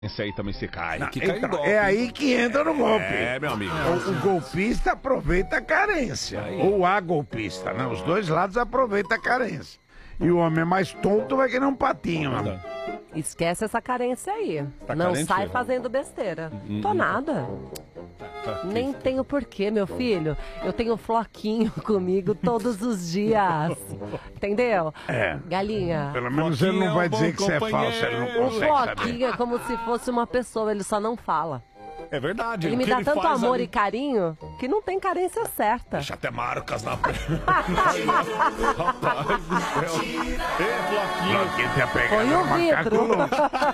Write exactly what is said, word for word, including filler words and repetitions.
Esse aí também você cai. Não, que cai então, golpe. é aí que entra no golpe. É, meu amigo. O, o golpista aproveita a carência. Aí. Ou a golpista, né? Os dois lados aproveitam a carência. E o homem mais tonto vai querer um patinho, mano. Esquece essa carência aí. Tá não carente, sai filho? fazendo besteira. Hum. Tô nada. Nem tenho porquê, meu filho. Eu tenho floquinho comigo todos os dias. Entendeu? É. Galinha. Pelo menos Floquinho ele é não um vai bom dizer que você é companheiro. falso, ele não O consegue saber. floquinho é como se fosse uma pessoa, ele só não fala. É verdade. Ele o me que dá tanto faz amor ali- e carinho que não tem carência certa. Deixa até marcas na perna. Rapaz do céu. Ei, Floquinho. Quem tem a pegada Foi o do macaco vidro. louco.